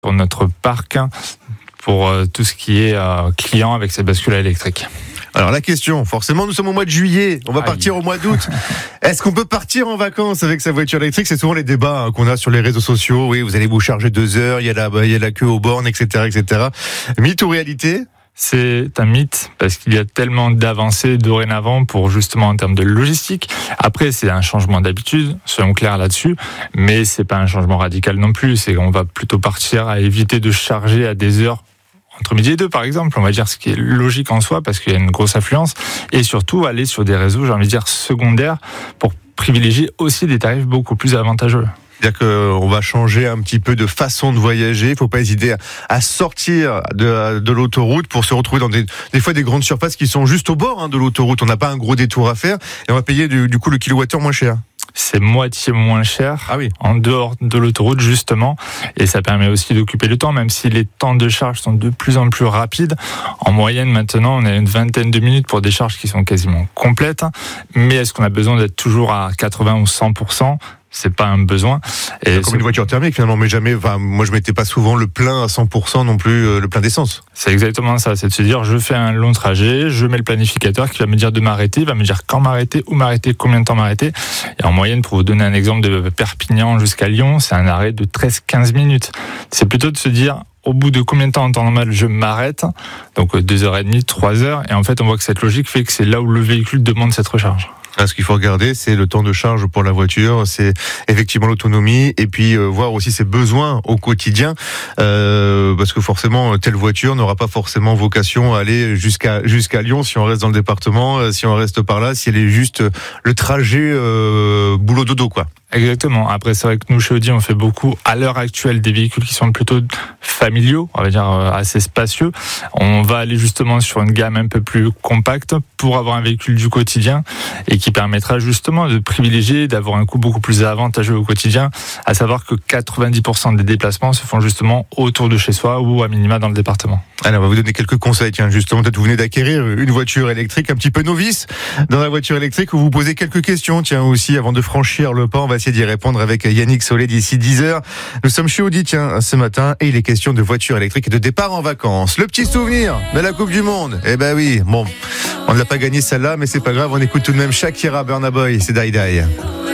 pour notre parc pour tout ce qui est client avec ces bascules électriques. Alors la question, forcément nous sommes au mois de juillet, on va partir au mois d'août. Est-ce qu'on peut partir en vacances avec sa voiture électrique? C'est souvent les débats qu'on a sur les réseaux sociaux. Oui, vous allez vous charger 2 heures, il y a la queue aux bornes, etc., etc. Mythe ou réalité? C'est un mythe parce qu'il y a tellement d'avancées dorénavant pour justement en termes de logistique. Après, c'est un changement d'habitude, soyons clairs là-dessus, mais c'est pas un changement radical non plus. C'est qu'on va plutôt partir à éviter de charger à des heures entre midi et 2 par exemple, on va dire, ce qui est logique en soi parce qu'il y a une grosse affluence, et surtout aller sur des réseaux, j'ai envie de dire, secondaires pour privilégier aussi des tarifs beaucoup plus avantageux. C'est-à-dire qu'on va changer un petit peu de façon de voyager. Il ne faut pas hésiter à sortir de l'autoroute pour se retrouver dans des fois des grandes surfaces qui sont juste au bord de l'autoroute. On n'a pas un gros détour à faire et on va payer du coup le kilowattheure moins cher. C'est moitié moins cher en dehors de l'autoroute justement, et ça permet aussi d'occuper le temps, même si les temps de charge sont de plus en plus rapides. En moyenne maintenant on a une vingtaine de minutes pour des charges qui sont quasiment complètes, mais est-ce qu'on a besoin d'être toujours à 80 ou 100%? C'est pas un besoin. Et comme une voiture thermique finalement, mais jamais. Enfin, moi je mettais pas souvent le plein à 100% non plus, le plein d'essence. C'est exactement ça, c'est de se dire je fais un long trajet, je mets le planificateur qui va me dire de m'arrêter, il va me dire quand m'arrêter, où m'arrêter, combien de temps m'arrêter. Et en moyenne, pour vous donner un exemple, de Perpignan jusqu'à Lyon, c'est un arrêt de 13-15 minutes. C'est plutôt de se dire au bout de combien de temps en temps normal je m'arrête, donc 2h30, 3h, et en fait on voit que cette logique fait que c'est là où le véhicule demande cette recharge. Ce qu'il faut regarder, c'est le temps de charge pour la voiture, c'est effectivement l'autonomie, et puis voir aussi ses besoins au quotidien, parce que forcément telle voiture n'aura pas forcément vocation à aller jusqu'à Lyon si on reste dans le département, si on reste par là, si elle est juste le trajet boulot dodo quoi. Exactement. Après, c'est vrai que nous, chez Audi, on fait beaucoup, à l'heure actuelle, des véhicules qui sont plutôt familiaux, on va dire assez spacieux. On va aller justement sur une gamme un peu plus compacte pour avoir un véhicule du quotidien et qui permettra justement de privilégier, d'avoir un coût beaucoup plus avantageux au quotidien, à savoir que 90% des déplacements se font justement autour de chez soi ou à minima dans le département. Alors, on va vous donner quelques conseils. Tiens, justement, peut-être vous venez d'acquérir une voiture électrique, un petit peu novice dans la voiture électrique, où vous posez quelques questions. Tiens, aussi, avant de franchir le pas, on va essayer d'y répondre avec Yannick Solé d'ici 10h. Nous sommes chez Audi, tiens, ce matin, et il est question de voiture électrique et de départ en vacances. Le petit souvenir de la Coupe du Monde. Eh ben oui, bon, on ne l'a pas gagné celle-là, mais c'est pas grave, on écoute tout de même Shakira, Burna Boy, c'est Die Die.